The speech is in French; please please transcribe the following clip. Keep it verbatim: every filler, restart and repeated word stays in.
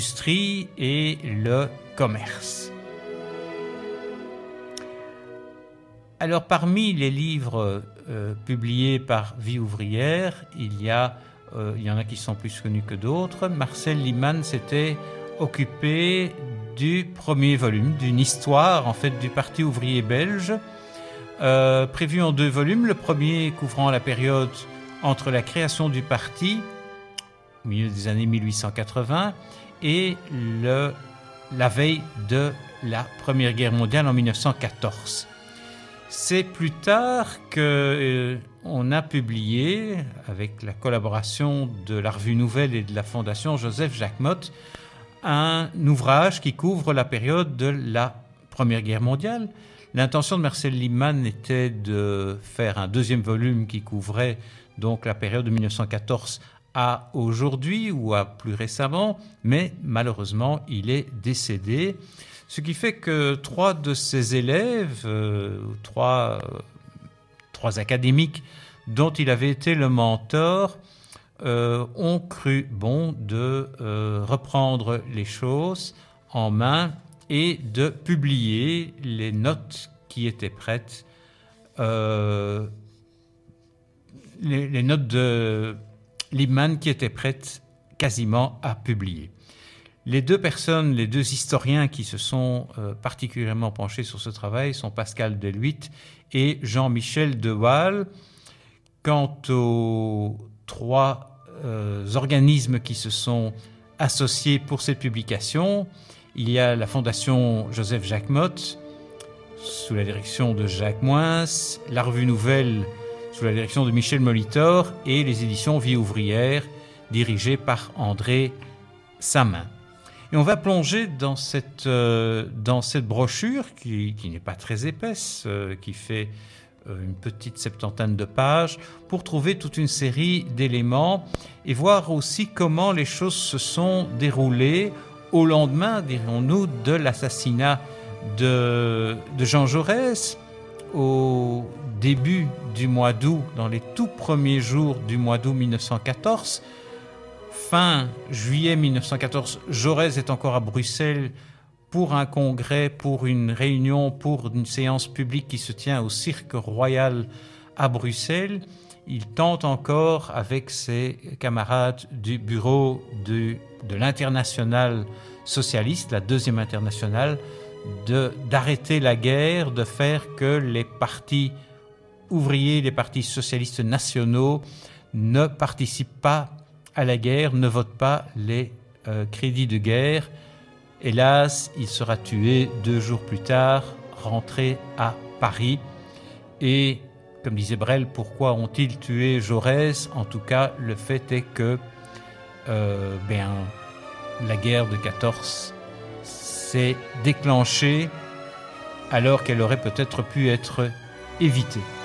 l'industrie et le commerce. Alors, parmi les livres euh, publiés par Vie ouvrière, il y a, euh, il y en a qui sont plus connus que d'autres. Marcel Liman s'était occupé du premier volume, d'une histoire en fait du Parti ouvrier belge, euh, prévu en deux volumes. Le premier couvrant la période entre la création du parti, au milieu des années mille huit cent quatre-vingts, et le, la veille de la Première Guerre mondiale en mille neuf cent quatorze. C'est plus tard qu'on euh, a publié, avec la collaboration de la Revue Nouvelle et de la Fondation Joseph Jacquemotte, un ouvrage qui couvre la période de la Première Guerre mondiale. L'intention de Marcel Liman était de faire un deuxième volume qui couvrait donc la période de mille neuf cent quatorze à aujourd'hui ou à plus récemment, mais malheureusement, il est décédé. Ce qui fait que trois de ses élèves, euh, trois, euh, trois académiques dont il avait été le mentor, euh, ont cru bon de euh, reprendre les choses en main et de publier les notes qui étaient prêtes, euh, les, les notes de Liman qui étaient prêtes quasiment à publier. Les deux personnes, les deux historiens qui se sont euh, particulièrement penchés sur ce travail sont Pascal Deluitte et Jean-Michel de Waal. Quant aux trois euh, organismes qui se sont associés pour cette publication, il y a la Fondation Joseph Jacquemotte, sous la direction de Jacques Moins, la Revue Nouvelle, sous la direction de Michel Molitor, et les éditions Vie ouvrière, dirigées par André Samin. Et on va plonger dans cette, euh, dans cette brochure qui, qui n'est pas très épaisse, euh, qui fait euh, une petite septantaine de pages, pour trouver toute une série d'éléments et voir aussi comment les choses se sont déroulées au lendemain, dirons-nous, de l'assassinat de, de Jean Jaurès, au début du mois d'août, dans les tout premiers jours du mois d'août mille neuf cent quatorze. Fin juillet mille neuf cent quatorze, Jaurès est encore à Bruxelles pour un congrès, pour une réunion, pour une séance publique qui se tient au Cirque Royal à Bruxelles. Il tente encore, avec ses camarades du bureau de, de l'Internationale socialiste, la deuxième internationale, de, d'arrêter la guerre, de faire que les partis ouvriers, les partis socialistes nationaux ne participent pas à la guerre, ne vote pas les euh, crédits de guerre. Hélas, il sera tué deux jours plus tard, rentré à Paris. Et, comme disait Brel, pourquoi ont-ils tué Jaurès? En tout cas, le fait est que euh, ben, la guerre de quatorze s'est déclenchée alors qu'elle aurait peut-être pu être évitée.